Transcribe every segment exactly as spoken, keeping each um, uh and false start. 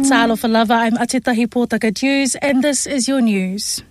Talofa lava, I'm Atitahi Pōtaka News, and this is your news.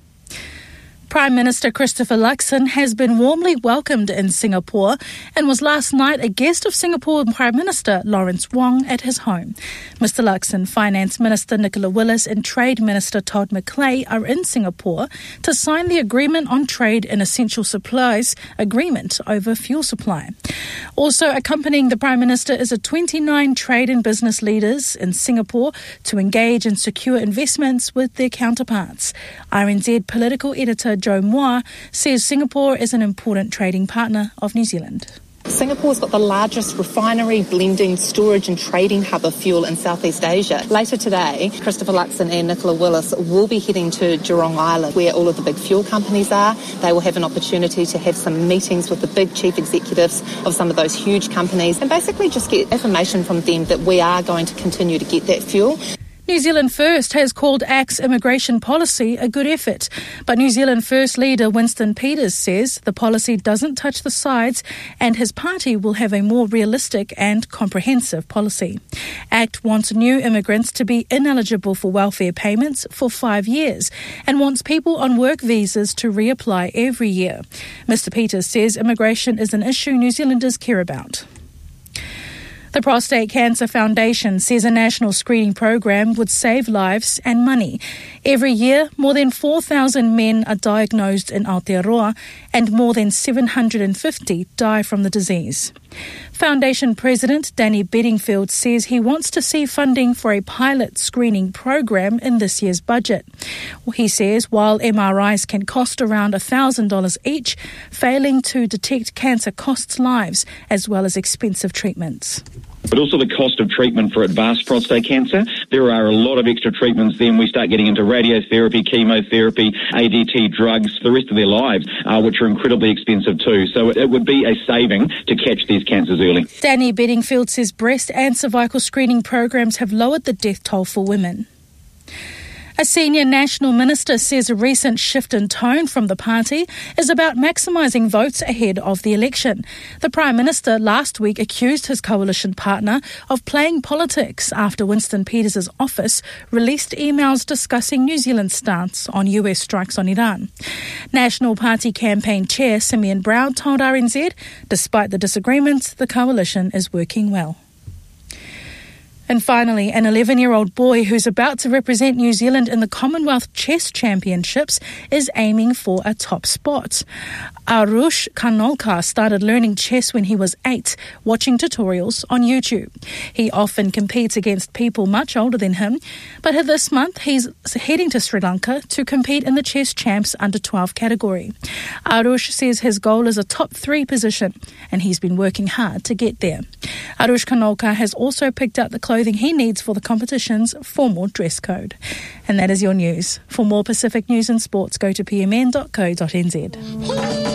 Prime Minister Christopher Luxon has been warmly welcomed in Singapore and was last night a guest of Singapore Prime Minister Lawrence Wong at his home. Mister Luxon, Finance Minister Nicola Willis and Trade Minister Todd McClay are in Singapore to sign the Agreement on Trade in Essential Supplies agreement over fuel supply. Also accompanying the Prime Minister is a twenty-nine trade and business leaders in Singapore to engage and secure investments with their counterparts. R N Z political editor Joe Moore says Singapore is an important trading partner of New Zealand. Singapore's got the largest refinery, blending, storage and trading hub of fuel in Southeast Asia. Later today, Christopher Luxon and Nicola Willis will be heading to Jurong Island, where all of the big fuel companies are. They will have an opportunity to have some meetings with the big chief executives of some of those huge companies and basically just get information from them that we are going to continue to get that fuel. New Zealand First has called A C T's immigration policy a good effort, but New Zealand First leader Winston Peters says the policy doesn't touch the sides and his party will have a more realistic and comprehensive policy. A C T wants new immigrants to be ineligible for welfare payments for five years and wants people on work visas to reapply every year. Mister Peters says immigration is an issue New Zealanders care about. The Prostate Cancer Foundation says a national screening program would save lives and money. Every year, more than four thousand men are diagnosed in Aotearoa and more than seven hundred fifty die from the disease. Foundation President Danny Bedingfield says he wants to see funding for a pilot screening program in this year's budget. He says while M R Is can cost around one thousand dollars each, failing to detect cancer costs lives as well as expensive treatments. But also the cost of treatment for advanced prostate cancer. There are a lot of extra treatments. Then we start getting into radiotherapy, chemotherapy, A D T drugs for the rest of their lives, uh, which are incredibly expensive too. So it would be a saving to catch these cancers early. Danny Bedingfield says breast and cervical screening programs have lowered the death toll for women. A senior national minister says a recent shift in tone from the party is about maximising votes ahead of the election. The Prime Minister last week accused his coalition partner of playing politics after Winston Peters' office released emails discussing New Zealand's stance on U S strikes on Iran. National Party campaign chair Simeon Brown told R N Z, despite the disagreements, the coalition is working well. And finally, an eleven-year-old boy who's about to represent New Zealand in the Commonwealth Chess Championships is aiming for a top spot. Arush Kanolkar started learning chess when he was eight, watching tutorials on YouTube. He often competes against people much older than him, but this month he's heading to Sri Lanka to compete in the Chess Champs under twelve category. Arush says his goal is a top three position, and he's been working hard to get there. Arush Kanolkar has also picked out the clothing he needs for the competition's formal dress code. And that is your news. For more Pacific news and sports, go to p m n dot co dot n z.